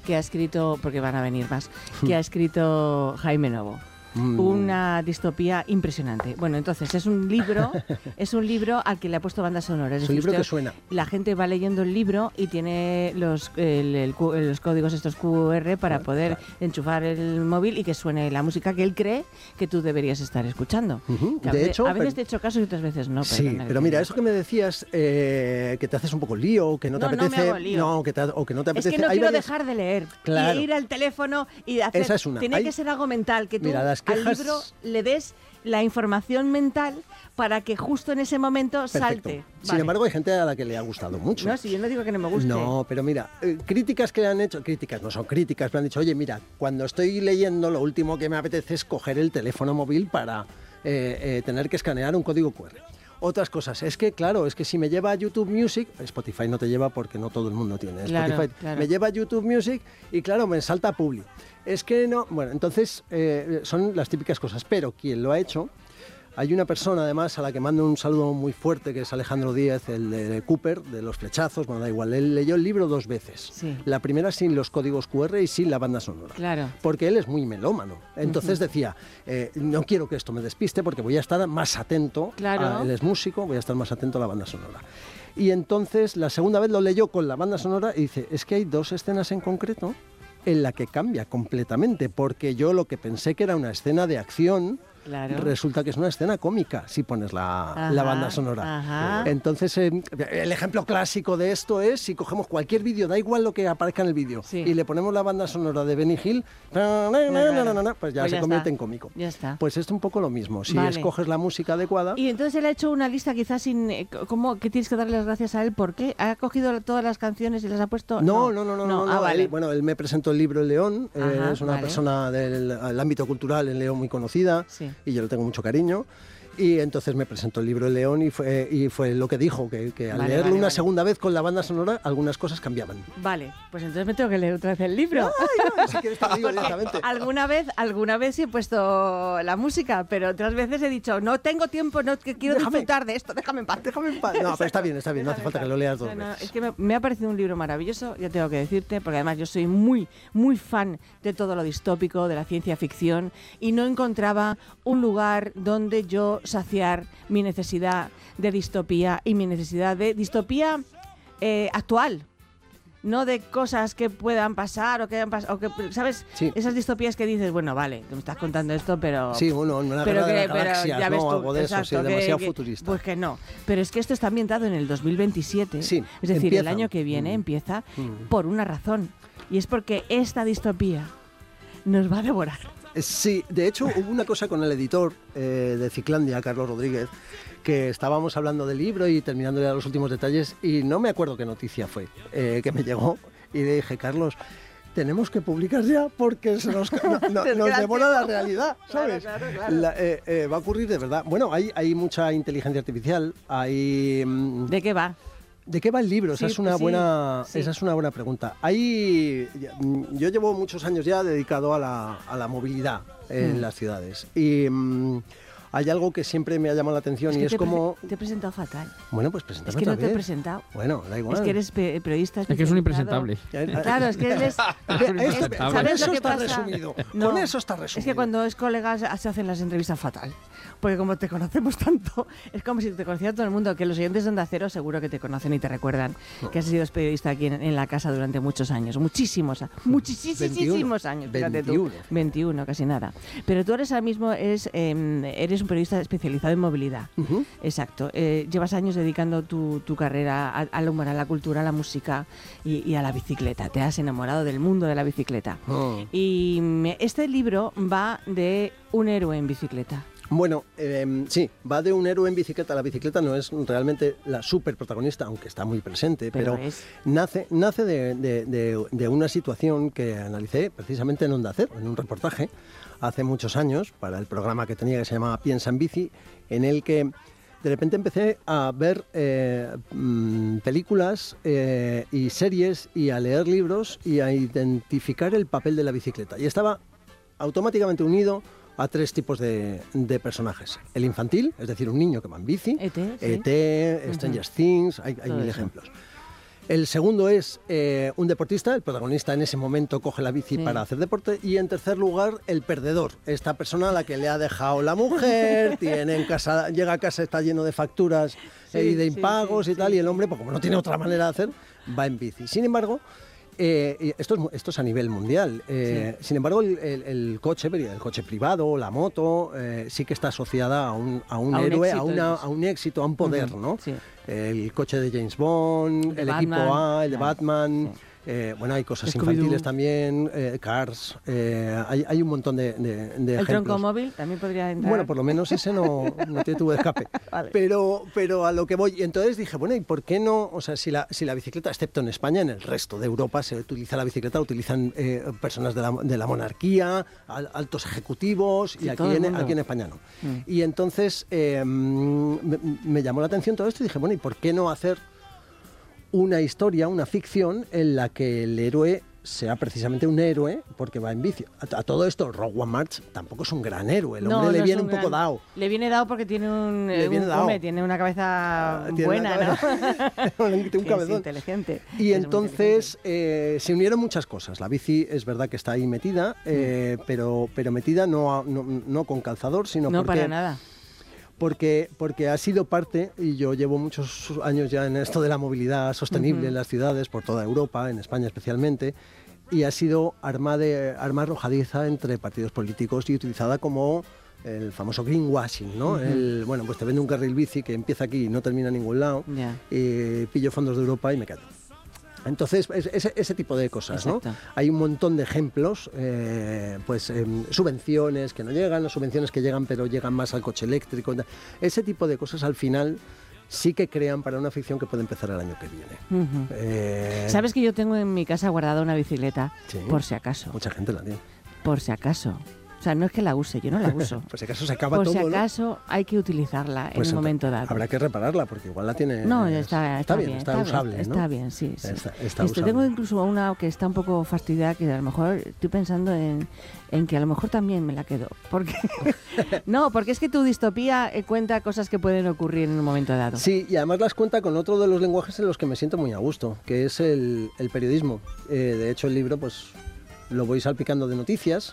que ha escrito, porque van a venir más, que ha escrito Jaime Novo. Una distopía impresionante. Bueno, entonces es un libro al que le ha puesto banda sonora. Es un libro que suena. La gente va leyendo el libro y tiene los códigos estos QR para poder enchufar el móvil y que suene la música que él cree que tú deberías estar escuchando. De hecho, a veces te he hecho caso y otras veces no. Sí, pero mira, eso que me decías, que te haces un poco lío, que no te apetece. No me hago lío. O que no te apetece. Es que no quiero dejar de leer. Claro. Y ir al teléfono y hacer. Esa es una. Tiene que ser algo mental, que tú al libro le des la información mental para que justo en ese momento salte. Sin embargo, hay gente a la que le ha gustado mucho. No, si yo no digo que no me guste. No, pero mira, críticas que han hecho, críticas no son críticas, me han dicho, oye, mira, cuando estoy leyendo, lo último que me apetece es coger el teléfono móvil para tener que escanear un código QR. Otras cosas, es que claro, es que si me lleva a YouTube Music, Spotify no te lleva porque no todo el mundo tiene Spotify, me lleva a YouTube Music y claro, me salta Publi. Es que no, bueno, entonces son las típicas cosas, pero quien lo ha hecho, hay una persona además a la que mando un saludo muy fuerte, que es Alejandro Díez, el de Cooper, de los flechazos, bueno, da igual, él leyó el libro 2 veces. Sí. La primera sin los códigos QR y sin la banda sonora. Claro. Porque él es muy melómano. Entonces decía, no quiero que esto me despiste porque voy a estar más atento, él es músico, voy a estar más atento a la banda sonora. Y entonces la segunda vez lo leyó con la banda sonora y dice, es que hay 2 escenas en concreto en la que cambia completamente, porque yo lo que pensé que era una escena de acción, resulta que es una escena cómica si pones la banda sonora. Entonces, el ejemplo clásico de esto es si cogemos cualquier vídeo, da igual lo que aparezca en el vídeo, y le ponemos la banda sonora de Benny Hill, pues ya se convierte en cómico. Ya está. Pues esto es un poco lo mismo, si escoges la música adecuada. Y entonces él ha hecho una lista quizás sin... que tienes que darle las gracias a él, ¿por qué? ¿Ha cogido todas las canciones y las ha puesto? No. Vale. Él me presentó el libro El León, es una persona del ámbito cultural en León muy conocida. Sí. Y yo le tengo mucho cariño. Y entonces me presentó el libro El León y fue lo que dijo, que al leerlo una segunda vez con la banda sonora, algunas cosas cambiaban. Vale, pues entonces me tengo que leer otra vez el libro. No, si quieres te lo digo directamente. Alguna vez sí he puesto la música, pero otras veces he dicho, no tengo tiempo, quiero disfrutar de esto, déjame en paz. No, pero está bien, no hace falta que lo leas 2 veces. Es que me ha parecido un libro maravilloso, ya tengo que decirte, porque además yo soy muy, muy fan de todo lo distópico, de la ciencia ficción, y no encontraba un lugar donde yo saciar mi necesidad de distopía y mi necesidad de distopía actual, no de cosas que puedan pasar o que ¿sabes? Sí. Esas distopías que dices, bueno, vale, me estás contando esto, pero... Sí, bueno, una guerra de galaxias, ya ves tú, algo de eso, sí, demasiado futurista. Pues que no, pero es que esto está ambientado en el 2027, es decir, el año que viene empieza por una razón, y es porque esta distopía nos va a devorar. Sí, de hecho hubo una cosa con el editor de Ciclandia, Carlos Rodríguez, que estábamos hablando del libro y terminando ya los últimos detalles y no me acuerdo qué noticia fue que me llegó y le dije, Carlos, tenemos que publicar ya porque se nos devora la realidad, ¿sabes? Claro. Va a ocurrir de verdad. Bueno, hay mucha inteligencia artificial, hay... ¿De qué va? ¿De qué va el libro? Esa es una buena pregunta. Yo llevo muchos años ya dedicado a la movilidad en las ciudades y hay algo que siempre me ha llamado la atención y es como... Te he presentado fatal. Bueno, pues preséntame. Es que no otra vez. Te he presentado. Bueno, da igual. Es que eres periodista. Es que es un impresentable. Claro, es que eres... ¿Sabes lo que pasa? Resumido. No, con eso está resumido. Es que cuando es colegas se hacen las entrevistas fatal. Porque como te conocemos tanto, es como si te conociera todo el mundo, que los oyentes de Onda Cero seguro que te conocen y te recuerdan que has sido periodista aquí en la casa durante muchos años. Muchísimos años. 21, casi nada. Pero tú ahora mismo eres un periodista especializado en movilidad. Exacto. Llevas años dedicando tu carrera al humor, a la cultura, a la música y a la bicicleta. Te has enamorado del mundo de la bicicleta. Y este libro va de un héroe en bicicleta. Bueno, sí, va de un héroe en bicicleta. La bicicleta no es realmente la super protagonista, aunque está muy presente, pero nace de una situación que analicé precisamente en Onda Cero, en un reportaje, hace muchos años, para el programa que tenía que se llamaba Piensa en Bici, en el que de repente empecé a ver películas y series y a leer libros y a identificar el papel de la bicicleta. Y estaba automáticamente unido a 3 tipos de personajes. El infantil, es decir, un niño que va en bici, ET, Stranger Things, hay mil ejemplos. El segundo es un deportista, el protagonista en ese momento coge la bici para hacer deporte. Y en tercer lugar, el perdedor, esta persona a la que le ha dejado la mujer, tiene en casa, llega a casa, está lleno de facturas y de impagos y tal, y el hombre, pues como no tiene otra manera de hacer, va en bici. Sin embargo, esto es a nivel mundial. Sin embargo, el coche privado, la moto, sí que está asociada a un héroe, a un éxito, a un poder, ¿no? Sí. El coche de James Bond, el equipo A, el de Batman. Sí. Bueno, hay cosas infantiles también, Cars, hay un montón de ejemplos. ¿El troncomóvil también podría entrar? Bueno, por lo menos ese no tiene tubo de escape. Vale. Pero a lo que voy, entonces dije, bueno, ¿y por qué no? O sea, si la bicicleta, excepto en España, en el resto de Europa se utiliza la bicicleta, utilizan personas de la monarquía, altos ejecutivos, y aquí en España no. Y entonces me llamó la atención todo esto y dije, bueno, ¿y por qué no hacer una historia, una ficción en la que el héroe sea precisamente un héroe porque va en bici? A todo esto, Rogue One March tampoco es un gran héroe, el hombre le viene un poco dado. Le viene dado porque tiene tiene una cabeza buena, ¿no? Un cabezón. Es inteligente. Y entonces se unieron muchas cosas. La bici es verdad que está ahí metida, pero metida no con calzador, sino no para nada. Porque ha sido parte, y yo llevo muchos años ya en esto de la movilidad sostenible en las ciudades, por toda Europa, en España especialmente, y ha sido arma arrojadiza entre partidos políticos y utilizada como el famoso greenwashing, ¿no? Bueno, pues te vende un carril bici que empieza aquí y no termina en ningún lado, pillo fondos de Europa y me quedo. Entonces, ese tipo de cosas, ¿no? Hay un montón de ejemplos, subvenciones que no llegan, o subvenciones que llegan pero llegan más al coche eléctrico. Ese tipo de cosas al final sí que crean para una ficción que puede empezar el año que viene. ¿Sabes que yo tengo en mi casa guardada una bicicleta? Sí, por si acaso. Mucha gente la tiene. Por si acaso. O sea, no es que la use, yo no la uso. Por si acaso se acaba todo, Por si acaso hay que utilizarla en un momento dado. Habrá que repararla porque igual la tiene... No, está bien, está usable, ¿no? Está bien, sí. Está usable. Tengo incluso una que está un poco fastidiada, que a lo mejor estoy pensando en que a lo mejor también me la quedo. Porque no, porque es que tu distopía cuenta cosas que pueden ocurrir en un momento dado. Sí, y además las cuenta con otro de los lenguajes en los que me siento muy a gusto, que es el periodismo. De hecho, el libro, pues... lo voy salpicando de noticias,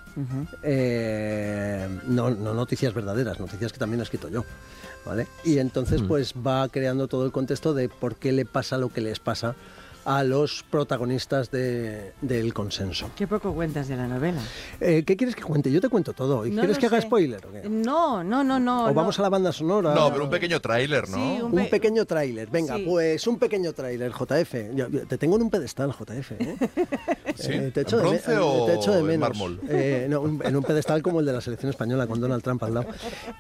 no noticias verdaderas, noticias que también he escrito yo, ¿vale? Y entonces pues va creando todo el contexto de por qué le pasa lo que les pasa a los protagonistas del consenso. Qué poco cuentas de la novela. ¿Qué quieres que cuente? Yo te cuento todo. ¿Y quieres que haga spoiler o qué? No. ¿O vamos a la banda sonora? No, pero un pequeño tráiler, ¿no? Sí, un pequeño tráiler. Venga, pues un pequeño tráiler, JF. Yo te tengo en un pedestal, JF. ¿Sí? Te echo ¿En bronce o en mármol? No, en un pedestal como el de la selección española con Donald Trump al lado.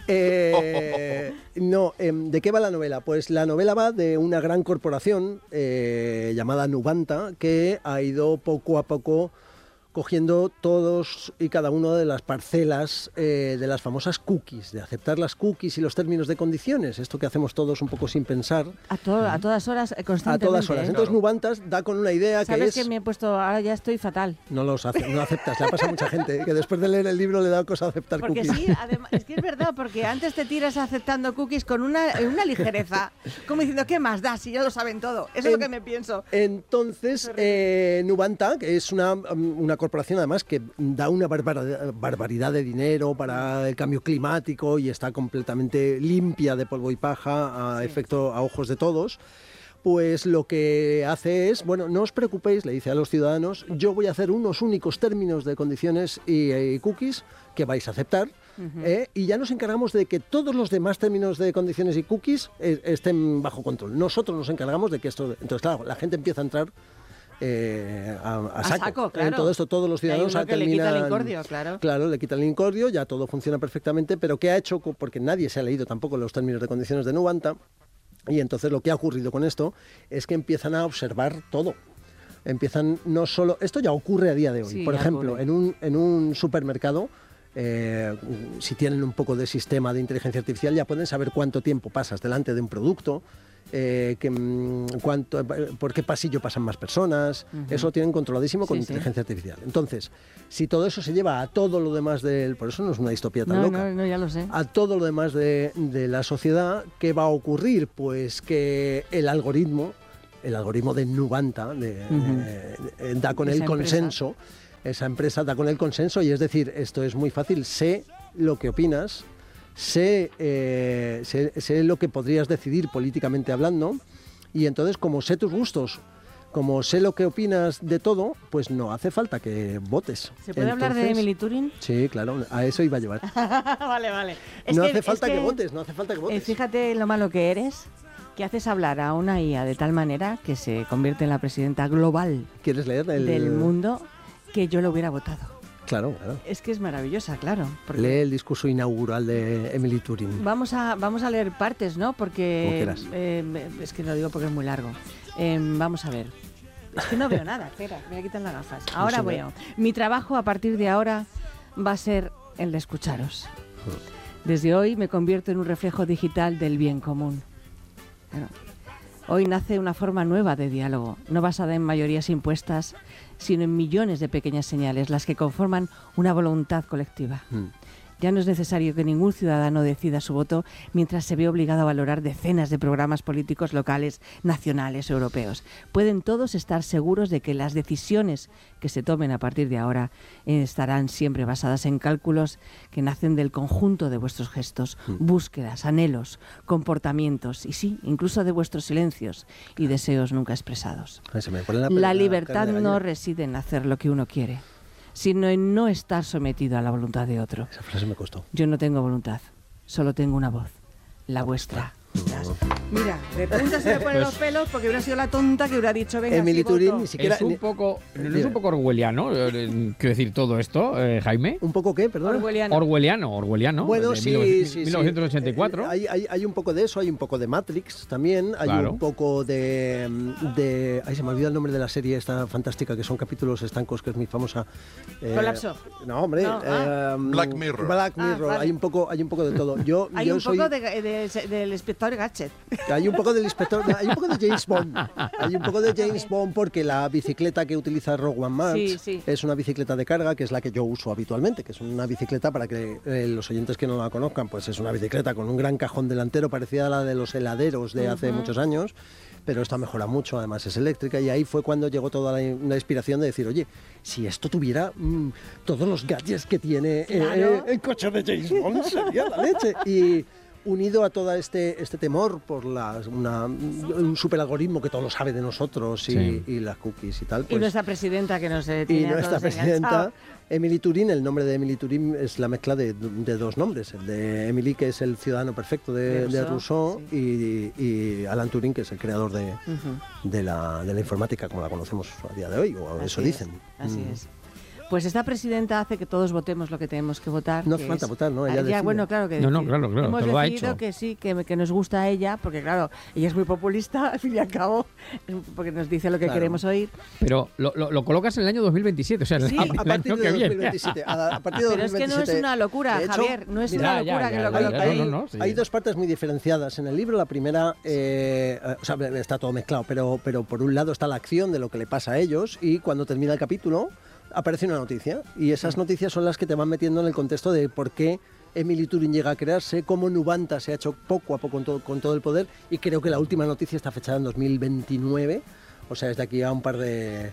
¿De qué va la novela? Pues la novela va de una gran corporación llamada Nuvanta, que ha ido poco a poco cogiendo todos y cada una de las parcelas de las famosas cookies, de aceptar las cookies y los términos de condiciones, esto que hacemos todos un poco sin pensar. A todas horas, constantemente. A todas horas. Entonces Nuvantas da con una idea que es... ¿Sabes que me he puesto, ahora ya estoy fatal? No aceptas, le ha pasado a mucha gente, que después de leer el libro le da cosa aceptar cookies. Porque sí, además, es que es verdad, porque antes te tiras aceptando cookies con una ligereza, como diciendo, ¿qué más da si ya lo saben todo? Eso es lo que me pienso. Entonces, Nuvanta, que es una corporación además que da una barbaridad de dinero para el cambio climático y está completamente limpia de polvo y paja a ojos de todos, pues lo que hace es, bueno, no os preocupéis, le dice a los ciudadanos, yo voy a hacer unos únicos términos de condiciones y cookies que vais a aceptar, y ya nos encargamos de que todos los demás términos de condiciones y cookies estén bajo control. Nosotros nos encargamos de que esto... Entonces, claro, la gente empieza a entrar a saco, claro. En todo esto todos los ciudadanos terminan... le quita el incordio, claro, le quita el incordio, ya todo funciona perfectamente, pero ¿qué ha hecho? Porque nadie se ha leído tampoco los términos de condiciones de Nuvanta, y entonces lo que ha ocurrido con esto es que empiezan a observar todo. Empiezan no solo... Esto ya ocurre a día de hoy. Sí, por ejemplo, en un supermercado, si tienen un poco de sistema de inteligencia artificial, ya pueden saber cuánto tiempo pasas delante de un producto, por qué pasillo pasan más personas. Eso lo tienen controladísimo con inteligencia artificial. Entonces, si todo eso se lleva a todo lo demás por eso no es una distopía tan loca. No, ya lo sé. A todo lo demás de la sociedad, ¿qué va a ocurrir? Pues que el algoritmo el algoritmo de Nuvanta da con el consenso. Esa empresa da con el consenso y es decir, esto es muy fácil, sé lo que opinas, sé lo que podrías decidir políticamente hablando y entonces como sé tus gustos, como sé lo que opinas de todo, pues no hace falta que votes. ¿Se puede hablar de Emily Turing? Sí, claro, a eso iba a llevar. Vale. No hace falta que votes. Fíjate lo malo que eres, que haces hablar a una IA de tal manera que se convierte en la presidenta global. ¿Quieres leer del mundo, que yo lo hubiera votado. Claro. Es que es maravillosa, claro. Lee el discurso inaugural de Emily Turing. Vamos a leer partes, ¿no? Porque es que lo digo porque es muy largo. Vamos a ver. Es que no veo nada. Espera, me voy a quitar las gafas. Ahora veo. Mi trabajo a partir de ahora va a ser el de escucharos. Desde hoy me convierto en un reflejo digital del bien común. Claro. Hoy nace una forma nueva de diálogo, no basada en mayorías impuestas, sino en millones de pequeñas señales, las que conforman una voluntad colectiva. Ya no es necesario que ningún ciudadano decida su voto mientras se ve obligado a valorar decenas de programas políticos locales, nacionales, europeos. Pueden todos estar seguros de que las decisiones que se tomen a partir de ahora estarán siempre basadas en cálculos que nacen del conjunto de vuestros gestos, búsquedas, anhelos, comportamientos y sí, incluso de vuestros silencios y deseos nunca expresados. La libertad no reside en hacer lo que uno quiere, sino en no estar sometido a la voluntad de otro. Esa frase me costó. Yo no tengo voluntad, solo tengo una voz, la vuestra. Mira, de punta se le ponen los pelos porque hubiera sido la tonta que hubiera dicho venga, Emily Turing ni siquiera... Es un poco orwelliano, quiero decir, todo esto, Jaime. ¿Un poco qué, perdón? Orwelliano. Bueno, de sí. 1984. Hay un poco de eso, hay un poco de Matrix también, hay un poco de... Ay, se me olvida el nombre de la serie esta fantástica, que son capítulos estancos, que es muy famosa. Colapso. No, hombre. No. Black Mirror. Vale. Hay un poco de todo. Hay un poco del inspector Gadget. Hay un poco del inspector, hay un poco de James Bond. Hay un poco de James Bond porque la bicicleta que utiliza Rogue One March es una bicicleta de carga, que es la que yo uso habitualmente, que es una bicicleta, para que los oyentes que no la conozcan, pues es una bicicleta con un gran cajón delantero parecida a la de los heladeros de hace muchos años, pero esta mejora mucho, además es eléctrica, y ahí fue cuando llegó toda la inspiración de decir, oye, si esto tuviera todos los gadgets que tiene el coche de James Bond, sería la leche. Y unido a todo este temor por un superalgoritmo que todo lo sabe de nosotros y las cookies y tal. Pues, y nuestra presidenta que nos tiene y nuestra presidenta, Emily Turing, el nombre de Emily Turing es la mezcla de dos nombres. El de Emily, que es el ciudadano perfecto de Rousseau, y Alan Turing, que es el creador de la informática como la conocemos a día de hoy, o eso dicen. Así es. Pues esta presidenta hace que todos votemos lo que tenemos que votar. No hace falta votar, ¿no? Ella decide. Bueno, claro que claro, hemos lo decidido que sí, que nos gusta a ella, porque claro, ella es muy populista, al fin y al cabo, porque nos dice lo que queremos oír. Pero lo colocas en el año 2027, o sea, sí, el año que viene. 2027, a partir de 2027. Pero es que no es una locura, hecho, Javier, no es una locura que lo coloque. Hay dos partes muy diferenciadas en el libro. La primera, o sea, está todo mezclado, pero por un lado está la acción de lo que le pasa a ellos, y cuando termina el capítulo aparece una noticia, y esas noticias son las que te van metiendo en el contexto de por qué Emily Turing llega a crearse, cómo Nuvanta se ha hecho poco a poco con todo el poder, y creo que la última noticia está fechada en 2029, o sea, es de aquí a un par de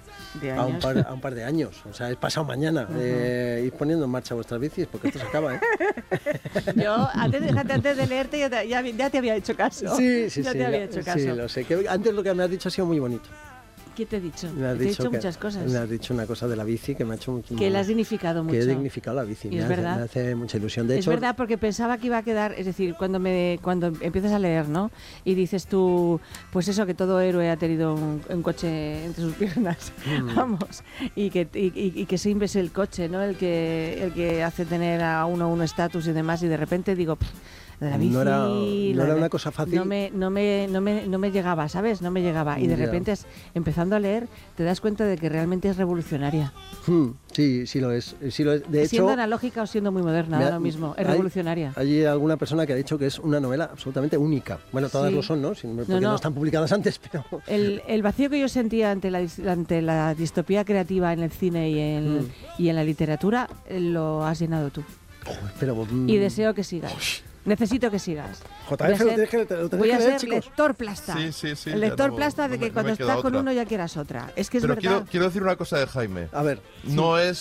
años, o sea, es pasado mañana. Ir poniendo en marcha vuestras bicis, porque esto se acaba, ¿eh? Yo, antes de leerte, ya te había hecho caso. Sí, te había hecho caso. Sí, lo sé. Que antes lo que me has dicho ha sido muy bonito. ¿Qué te he dicho? Te he dicho muchas cosas. Me has dicho una cosa de la bici que me ha hecho mucho. Que la has dignificado mucho. Que he dignificado la bici. Y es verdad. Me hace mucha ilusión. De hecho, es verdad, porque pensaba que iba a quedar, es decir, cuando empiezas a leer, ¿no? Y dices tú, pues eso, que todo héroe ha tenido un coche entre sus piernas, vamos, y que siempre es el coche, ¿no? El que hace tener a uno un estatus y demás, y de repente digo, de la bici, no era una cosa fácil. No me llegaba, ¿sabes? No me llegaba. Y de repente, empezando a leer, te das cuenta de que realmente es revolucionaria. Sí lo es. De siendo hecho, analógica o siendo muy moderna, da lo mismo. Es revolucionaria. Hay alguna persona que ha dicho que es una novela absolutamente única. Bueno, todas lo son, ¿no? Porque no están publicadas antes, pero... El vacío que yo sentía ante la distopía creativa en el cine y en la literatura, lo has llenado tú. Pero, y deseo que sigas. Necesito que sigas. JF lo tienes que voy a leer, ser chicos. lector plasta. Sí. El lector plasta de que cuando estás con uno ya quieras otra. Es que es Pero verdad. quiero decir una cosa de Jaime. A ver. No es